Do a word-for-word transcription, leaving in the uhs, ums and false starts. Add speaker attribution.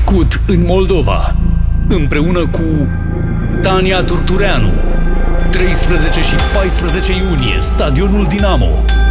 Speaker 1: născut în Moldova, împreună cu Tania Turtureanu. treisprezece și paisprezece iunie, Stadionul Dinamo.